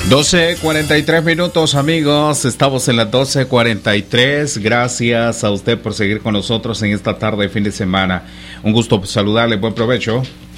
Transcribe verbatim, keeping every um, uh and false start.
doce cuarenta y tres minutos, amigos, estamos en las doce cuarenta y tres. Gracias a usted por seguir con nosotros en esta tarde de fin de semana. Un gusto saludarle, buen provecho.